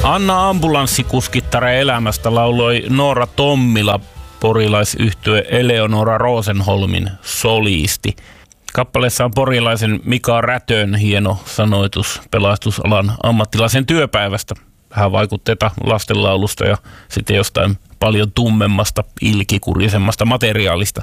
Anna ambulanssikuskittare elämästä lauloi Noora Tommila, porilaisyhtye Eleonora Rosenholmin soliisti. Kappaleessa on porilaisen Mika Rätön hieno sanoitus pelastusalan ammattilaisen työpäivästä. Vähän vaikutteita lastenlaulusta ja sitten jostain paljon tummemmasta, ilkikurisemmasta materiaalista.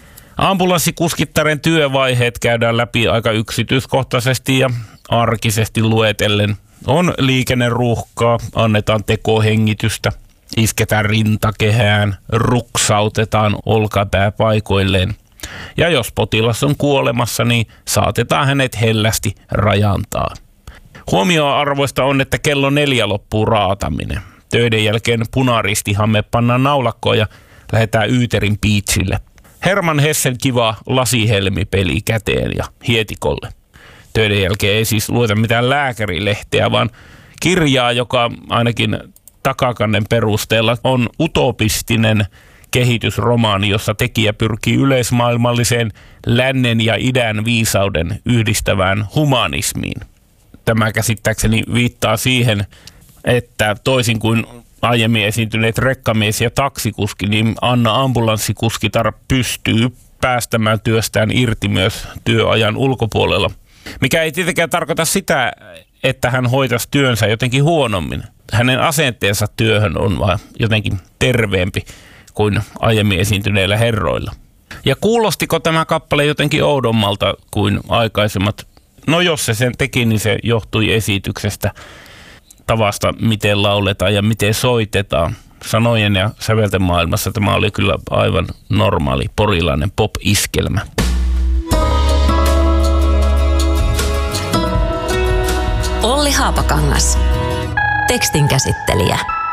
Ambulanssikuskittaren työvaiheet käydään läpi aika yksityiskohtaisesti ja arkisesti luetellen. On liikenneruuhkaa, annetaan tekohengitystä, isketään rintakehään, ruksautetaan olkapää paikoilleen. Ja jos potilas on kuolemassa, niin saatetaan hänet hellästi rajantaa. Huomioarvoista on, että kello 4 loppuu raataminen. Töiden jälkeen punaristihamme pannaan naulakkoon ja lähdetään Yyterin Beachille. Herman Hessen kiva lasihelmipeli käteen ja hietikolle. Töiden jälkeen ei siis lueta mitään lääkärilehteä, vaan kirjaa, joka ainakin takakannen perusteella on utopistinen kehitysromaani, jossa tekijä pyrkii yleismaailmalliseen lännen ja idän viisauden yhdistävään humanismiin. Tämä käsittääkseni viittaa siihen, että toisin kuin aiemmin esiintyneet rekkamies ja taksikuski, niin Anna ambulanssikuskitar pystyy päästämään työstään irti myös työajan ulkopuolella. Mikä ei tietenkään tarkoita sitä, että hän hoitaisi työnsä jotenkin huonommin. Hänen asenteensa työhön on vaan jotenkin terveempi kuin aiemmin esiintyneillä herroilla. Ja kuulostiko tämä kappale jotenkin oudommalta kuin aikaisemmat? No jos se sen teki, niin se johtui esityksestä, tavasta, miten lauletaan ja miten soitetaan. Sanojen ja sävelten maailmassa tämä oli kyllä aivan normaali porilainen pop-iskelmä. Olli Haapakangas, tekstinkäsittelijä.